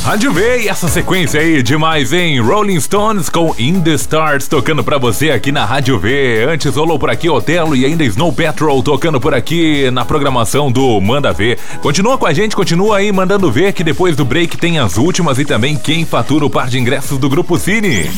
Rádio V, e essa sequência aí demais, hein? Rolling Stones com In The Stars tocando pra você aqui na Rádio V. Antes rolou por aqui Otelo e ainda Snow Patrol tocando por aqui na programação do Manda Ver. Continua com a gente, continua aí mandando ver que depois do break tem as últimas e também quem fatura o par de ingressos do Grupo Cine.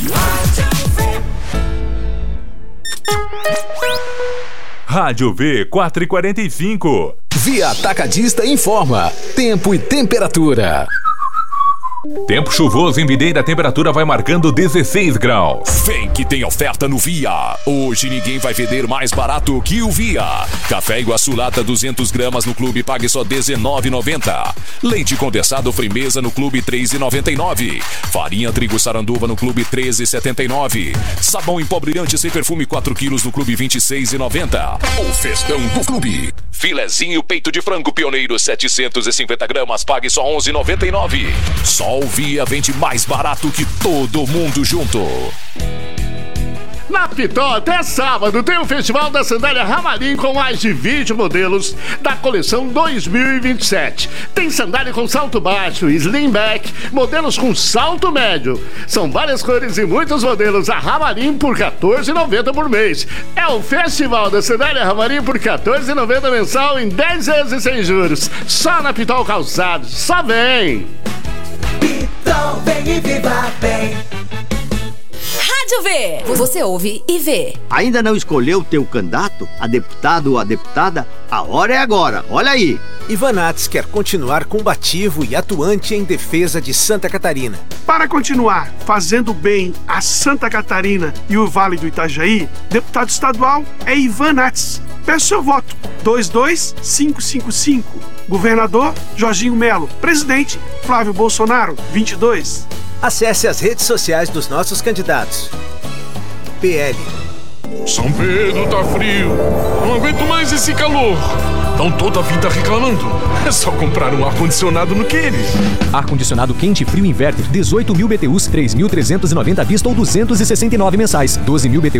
Rádio V 4h45. Via Atacadista informa tempo e temperatura. Tempo chuvoso em Videira, a temperatura vai marcando 16 graus. Vem que tem oferta no Via. Hoje ninguém vai vender mais barato que o Via. Café Iguaçu lata 200 gramas no clube, pague só R$19,90. Leite condensado Frimeza no clube, R$3,99. Farinha trigo saranduva no clube, R$13,79. Sabão em pó brilhante sem perfume 4 quilos no clube, R$26,90. O festão do clube. Filezinho peito de frango pioneiro 750 gramas, pague só R$11,99. Só o Via vende mais barato que todo mundo junto. Na Pitol até sábado tem o Festival da Sandália Ramarim com mais de 20 modelos da coleção 2027. Tem sandália com salto baixo, slim back, modelos com salto médio. São várias cores e muitos modelos. A Ramarim por R$14,90 por mês. É o Festival da Sandália Ramarim por R$14,90 mensal em 10 vezes sem juros. Só na Pitol Calçados. Só vem! Pitol, vem e viva bem. Rádio V, você ouve e vê. Ainda não escolheu o teu candidato, a deputado ou a deputada? A hora é agora, olha aí. Ivan Nats quer continuar combativo e atuante em defesa de Santa Catarina. Para continuar fazendo bem a Santa Catarina e o Vale do Itajaí, deputado estadual é Ivan Nats. Peço seu voto, 22555. Governador, Jorginho Melo. Presidente, Flávio Bolsonaro, 22. Acesse as redes sociais dos nossos candidatos. PL. São Pedro tá frio. Não aguento mais esse calor. Estão toda a vida reclamando. É só comprar um ar-condicionado no Queires. Ar-condicionado quente e frio inverter, 18.000 BTUs, 3.390 à vista ou 269 mensais. 12.000 BTUs.